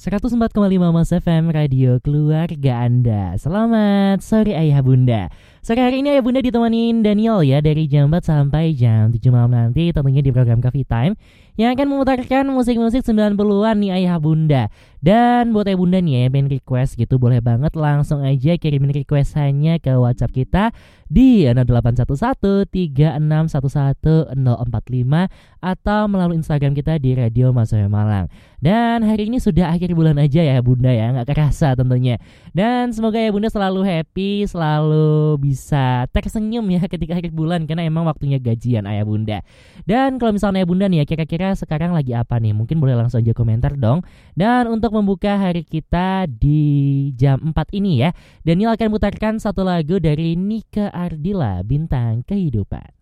104,5 Mas FM Radio Keluarga Anda. Selamat sore Ayah Bunda. Sore hari ini Ayah Bunda ditemenin Daniel ya, dari jam 4 sampai jam 7 malam nanti, tentunya di program Coffee Time yang akan memutarkan musik-musik 90-an nih Ayah Bunda. Dan buat Ayah Bunda nih ya, pengen request gitu, boleh banget langsung aja kirimin requestannya ke WhatsApp kita di 0811 3611 045 atau melalui Instagram kita di Radio Mas FM Malang. Dan hari ini sudah akhir bulan aja ya Bunda ya, gak kerasa tentunya. Dan semoga ya Bunda selalu happy, selalu bisa tersenyum ya ketika akhir bulan, karena emang waktunya gajian Ayah Bunda. Dan kalau misalnya ya Bunda nih ya, kira-kira sekarang lagi apa nih? Mungkin boleh langsung aja komentar dong. Dan untuk membuka hari kita di jam 4 ini ya, Daniel akan putarkan satu lagu dari Nika Ardila, Bintang Kehidupan.